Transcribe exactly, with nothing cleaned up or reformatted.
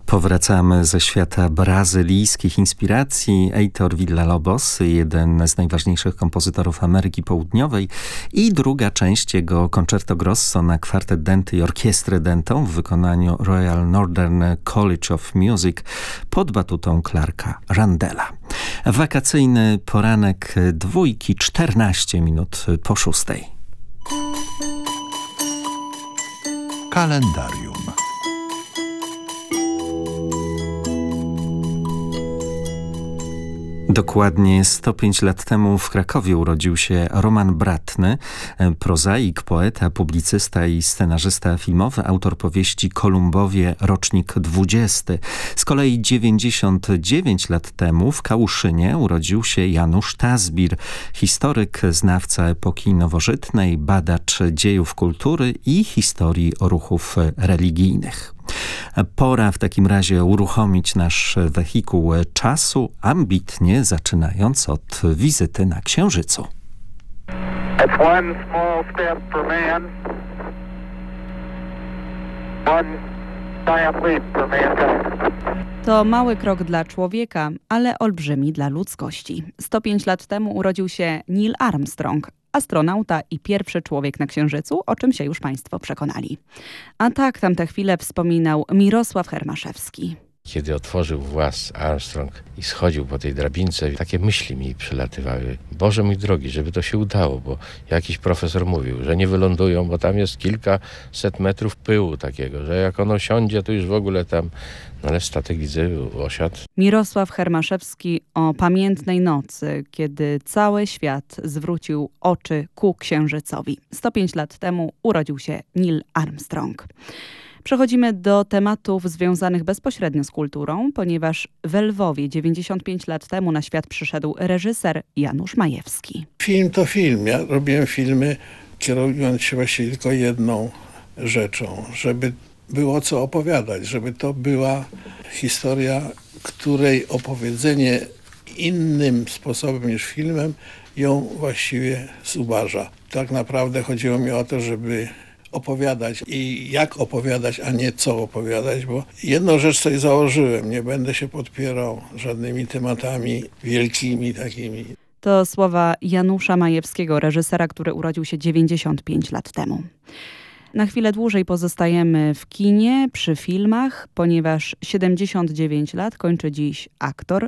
Powracamy ze świata brazylijskich inspiracji. Heitor Villa-Lobos, jeden z najważniejszych kompozytorów Ameryki Południowej, i druga część jego Concerto Grosso na kwartet denty i orkiestrę dentą w wykonaniu Royal Northern College of Music pod batutą Clarka Randella. Wakacyjny poranek dwójki, czternaście minut po szóstej. Kalendarium. Dokładnie sto pięć lat temu w Krakowie urodził się Roman Bratny, prozaik, poeta, publicysta i scenarzysta filmowy, autor powieści Kolumbowie, rocznik dwudziesty. Z kolei dziewięćdziesiąt dziewięć lat temu w Kałuszynie urodził się Janusz Tazbir, historyk, znawca epoki nowożytnej, badacz dziejów kultury i historii ruchów religijnych. Pora w takim razie uruchomić nasz wehikuł czasu, ambitnie zaczynając od wizyty na Księżycu. It's one small step for man, one giant leap for mankind. To mały krok dla człowieka, ale olbrzymi dla ludzkości. sto pięć lat temu urodził się Neil Armstrong, astronauta i pierwszy człowiek na Księżycu, o czym się już Państwo przekonali. A tak tamte chwile wspominał Mirosław Hermaszewski. Kiedy otworzył włas Armstrong i schodził po tej drabince, takie myśli mi przelatywały. Boże mój drogi, żeby to się udało, bo jakiś profesor mówił, że nie wylądują, bo tam jest kilkaset metrów pyłu takiego, że jak ono siądzie, to już w ogóle tam... No ale statek, widzę, osiadł. Mirosław Hermaszewski o pamiętnej nocy, kiedy cały świat zwrócił oczy ku Księżycowi. sto pięć lat temu urodził się Neil Armstrong. Przechodzimy do tematów związanych bezpośrednio z kulturą, ponieważ w Lwowie dziewięćdziesiąt pięć lat temu na świat przyszedł reżyser Janusz Majewski. Film to film. Ja robiłem filmy, kierując się właściwie tylko jedną rzeczą, żeby było co opowiadać, żeby to była historia, której opowiedzenie innym sposobem niż filmem ją właściwie zubaża. Tak naprawdę chodziło mi o to, żeby opowiadać i jak opowiadać, a nie co opowiadać, bo jedną rzecz sobie założyłem, nie będę się podpierał żadnymi tematami wielkimi takimi. To słowa Janusza Majewskiego, reżysera, który urodził się dziewięćdziesiąt pięć lat temu. Na chwilę dłużej pozostajemy w kinie, przy filmach, ponieważ siedemdziesiąt dziewięć lat kończy dziś aktor